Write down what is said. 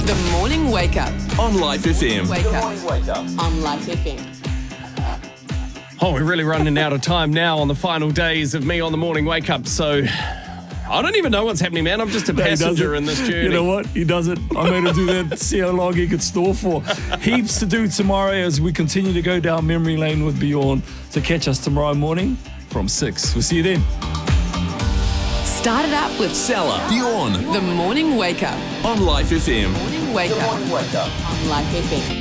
The Morning Wake Up. On Life FM. Wake up. On Life FM. Oh, we're really running out of time now on the final days of me on the Morning Wake Up. So I don't even know what's happening, man. I'm just a passenger in this journey. You know what? He doesn't. I'm going to do that, see how long he could store for. Heaps to do tomorrow as we continue to go down memory lane with Bjorn. So catch us tomorrow morning from 6. We'll see you then. Start it up with Salah, Bjorn. The Morning Wake Up. On Life FM. Morning Wake Up. On Life FM.